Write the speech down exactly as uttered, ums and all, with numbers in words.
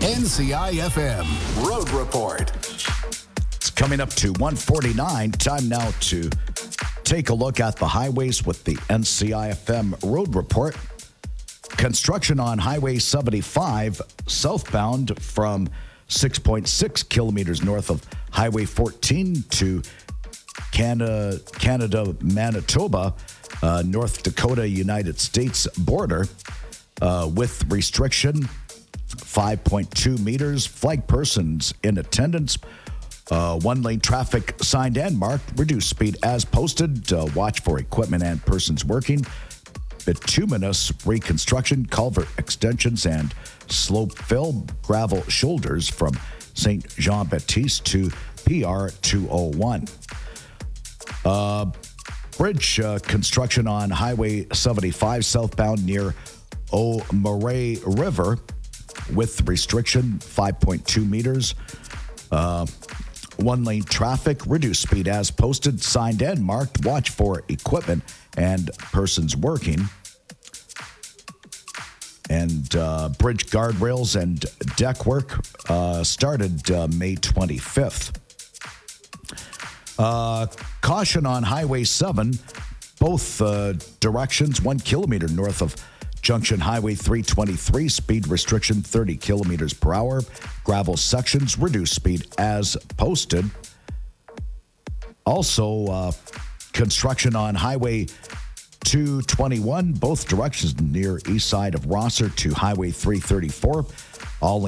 N C I F M Road Report. It's coming up to one forty-nine. Time now to take a look at the highways with the N C I F M Road Report. Construction on Highway seventy-five southbound from six point six kilometers north of Highway fourteen to Canada, Canada Manitoba, uh, North Dakota, United States border uh, with restriction five point two meters. Flag persons in attendance. Uh, one-lane traffic signed and marked. Reduced speed as posted. Uh, watch for equipment and persons working. Bituminous reconstruction, culvert extensions, and slope fill. Gravel shoulders from Saint Jean-Baptiste to P R two oh one. Uh, bridge uh, construction on Highway seventy-five southbound near O'Murray River with restriction five point two meters. Uh, one-lane traffic, reduced speed as posted, signed and marked. Watch for equipment and persons working. And uh, bridge guardrails and deck work uh, started uh, May twenty-fifth. Uh, caution on Highway seven, both uh, directions, one kilometer north of Junction Highway three twenty-three, speed restriction thirty kilometers per hour. Gravel sections, reduced speed as posted. Also, uh, construction on Highway two twenty-one, both directions near east side of Rosser to Highway three thirty-four. All